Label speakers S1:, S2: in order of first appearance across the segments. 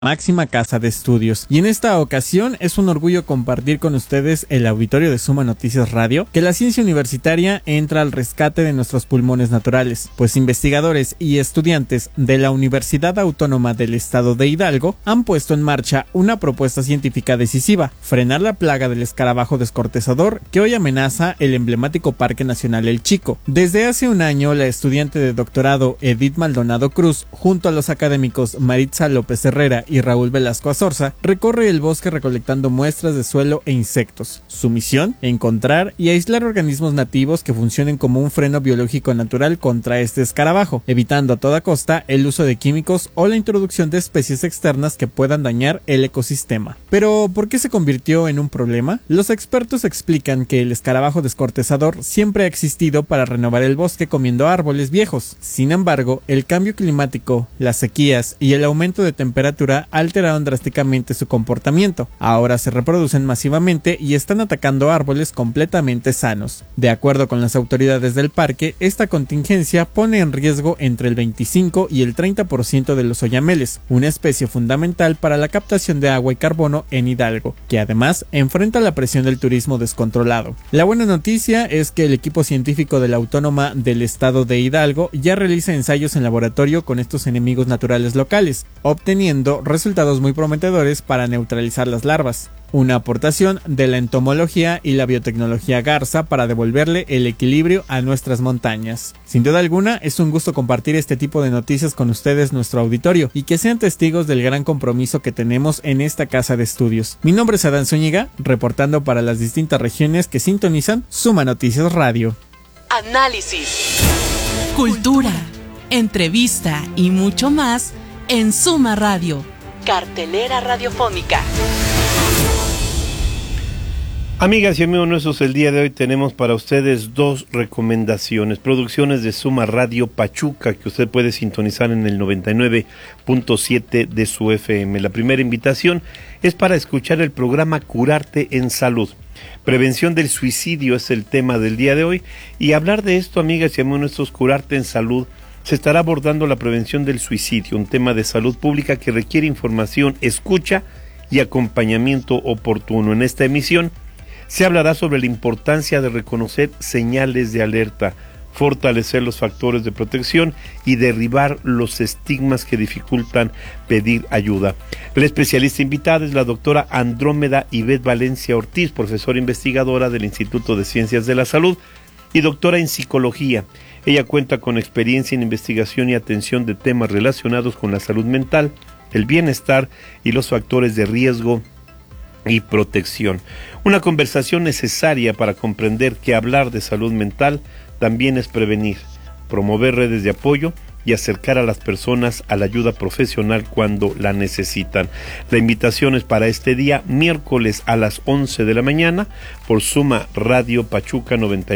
S1: máxima casa de estudios. Y en esta ocasión es un orgullo compartir con ustedes el auditorio de Suma Noticias Radio que la ciencia universitaria entra al rescate de nuestros pulmones naturales, pues investigadores y estudiantes de la Universidad Autónoma del Estado de Hidalgo han puesto en marcha una propuesta científica decisiva: frenar la plaga del escarabajo descortezador que hoy amenaza el emblemático Parque Nacional El Chico. Desde hace un año, la estudiante de doctorado Edith Maldonado Cruz, junto a los académicos Maritza López Herrera y Raúl Velasco Azorza, recorre el bosque recolectando muestras de suelo e insectos. Su misión: encontrar y aislar organismos nativos que funcionen como un freno biológico natural contra este escarabajo, evitando a toda costa el uso de químicos o la introducción de especies externas que puedan dañar el ecosistema. Pero, ¿por qué se convirtió en un problema? Los expertos explican que el escarabajo descortezador siempre ha existido para renovar el bosque comiendo árboles viejos. Sin embargo, el cambio climático, las sequías y el aumento de temperatura alteraron drásticamente su comportamiento. Ahora se reproducen masivamente y están atacando árboles completamente sanos. De acuerdo con las autoridades del parque, esta contingencia pone en riesgo entre el 25 y el 30% de los oyameles, una especie fundamental para la captación de agua y carbono en Hidalgo, que además enfrenta la presión del turismo descontrolado. La buena noticia es que el equipo científico de la Autónoma del Estado de Hidalgo ya realiza ensayos en laboratorio con estos enemigos naturales locales, obteniendo resultados muy prometedores para neutralizar las larvas. Una aportación de la entomología y la biotecnología Garza para devolverle el equilibrio a nuestras montañas. Sin duda alguna, es un gusto compartir este tipo de noticias con ustedes, nuestro auditorio, y que sean testigos del gran compromiso que tenemos en esta casa de estudios. Mi nombre es Adán Zúñiga, reportando para las distintas regiones que sintonizan Suma Noticias Radio.
S2: Análisis, cultura, entrevista y mucho más en Suma Radio, cartelera radiofónica.
S3: Amigas y amigos nuestros, el día de hoy tenemos para ustedes dos recomendaciones, producciones de Suma Radio Pachuca, que usted puede sintonizar en el 99.7 de su FM. La primera invitación es para escuchar el programa Curarte en Salud. Prevención del suicidio es el tema del día de hoy, y hablar de esto, amigas y amigos nuestros, Curarte en Salud, se estará abordando la prevención del suicidio, un tema de salud pública que requiere información, escucha y acompañamiento oportuno. En esta emisión se hablará sobre la importancia de reconocer señales de alerta, fortalecer los factores de protección y derribar los estigmas que dificultan pedir ayuda. La especialista invitada es la doctora Andrómeda Ivette Valencia Ortiz, profesora investigadora del Instituto de Ciencias de la Salud y doctora en psicología. Ella cuenta con experiencia en investigación y atención de temas relacionados con la salud mental, el bienestar y los factores de riesgo y protección. Una conversación necesaria para comprender que hablar de salud mental también es prevenir, promover redes de apoyo y acercar a las personas a la ayuda profesional cuando la necesitan. La invitación es para este día, miércoles a las 11 de la mañana, por Suma Radio Pachuca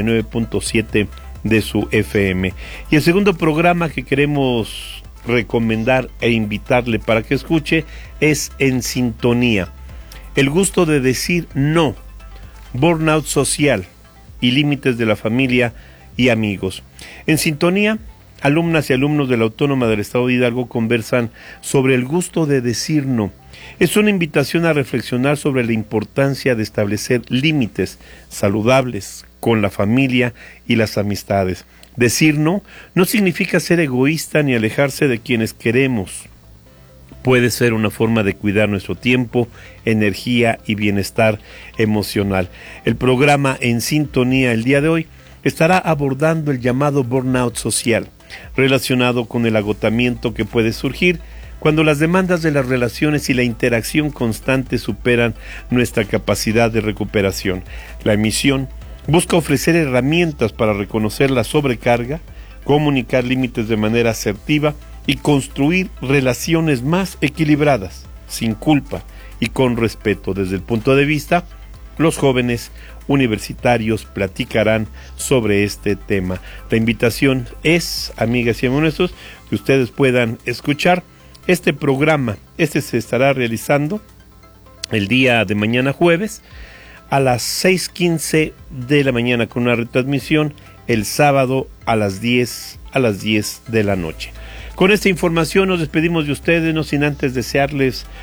S3: 99.7 de su FM. Y el segundo programa que queremos recomendar e invitarle para que escuche es En Sintonía. El gusto de decir no, burnout social y límites de la familia y amigos. En Sintonía, alumnas y alumnos de la Autónoma del Estado de Hidalgo conversan sobre el gusto de decir no. Es una invitación a reflexionar sobre la importancia de establecer límites saludables con la familia y las amistades. Decir no no significa ser egoísta ni alejarse de quienes queremos. Puede ser una forma de cuidar nuestro tiempo, energía y bienestar emocional. El programa En Sintonía el día de hoy estará abordando el llamado burnout social, relacionado con el agotamiento que puede surgir cuando las demandas de las relaciones y la interacción constante superan nuestra capacidad de recuperación. La emisión busca ofrecer herramientas para reconocer la sobrecarga, comunicar límites de manera asertiva y construir relaciones más equilibradas, sin culpa y con respeto. Desde el punto de vista, los jóvenes universitarios platicarán sobre este tema. La invitación es, amigas y amigos nuestros, que ustedes puedan escuchar este programa. Este se estará realizando el día de mañana jueves a las 6:15 de la mañana con una retransmisión el sábado a las 10 de la noche. Con esta información nos despedimos de ustedes, no sin antes desearles